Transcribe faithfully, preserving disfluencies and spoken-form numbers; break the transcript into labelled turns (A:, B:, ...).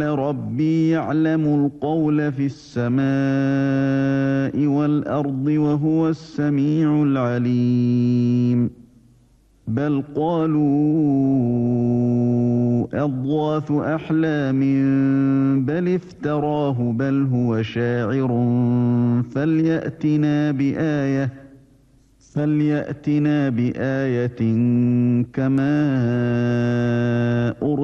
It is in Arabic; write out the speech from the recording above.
A: قال ربي يعلم القول في السماء والأرض وهو السميع العليم بل قالوا أضغاث أحلام بل افتراه بل هو شاعر فليأتنا بآية فليأتنا بآية كما أرسل